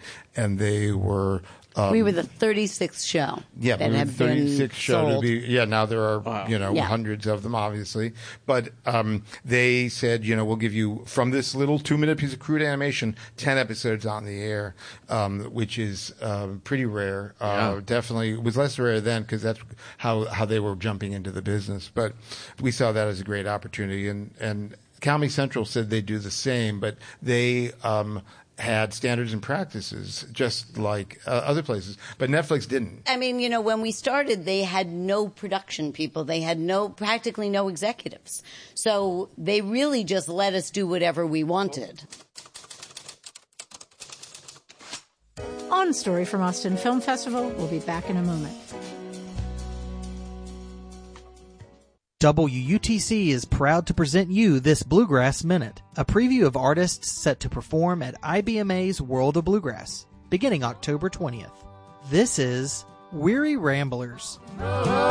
and they were. We were the 36th show. Yeah, that we were had the 36th been show sold. to be. Yeah, now there are hundreds of them, obviously. But they said, we'll give you from this little 2-minute piece of crude animation 10 episodes on the air, which is pretty rare. Definitely, it was less rare then because that's how they were jumping into the business. But we saw that as a great opportunity, and Comedy Central said they'd do the same, but they had standards and practices just like other places, but Netflix didn't. I mean, when we started, they had no production people. They had practically no executives. So they really just let us do whatever we wanted. On Story from Austin Film Festival, we'll be back in a moment. WUTC is proud to present you this Bluegrass Minute, a preview of artists set to perform at IBMA's World of Bluegrass, beginning October 20th. This is Weary Ramblers.